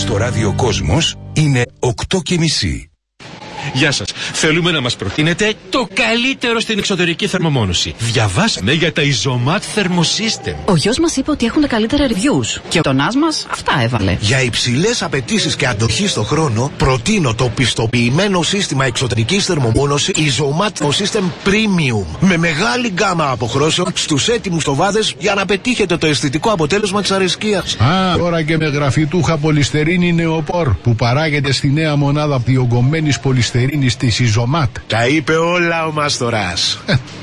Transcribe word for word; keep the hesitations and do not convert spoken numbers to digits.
Στο ράδιο Κόσμος είναι οκτώ και μισή. Γεια σας. Θέλουμε να μας προτείνετε το καλύτερο στην εξωτερική θερμομόνωση. Διαβάσαμε για τα Isomat Thermosystem. Ο γιος μας είπε ότι έχουν τα καλύτερα reviews και ο τονάς μας αυτά έβαλε. Για υψηλές απαιτήσεις και αντοχή στο χρόνο, προτείνω το πιστοποιημένο σύστημα εξωτερικής θερμομόνωσης Isomat Thermosystem Premium. Με μεγάλη γκάμα αποχρώσεων στους έτοιμους τοβάδες για να πετύχετε το αισθητικό αποτέλεσμα της αρεσκίας. Α, τώρα και με γραφιτούχα πολυστερίνη νεοπόρ που παράγεται στη νέα μονάδα διογκωμένης πολυστερίνης της Isomat. Τα είπε όλα ο Μαστοράς.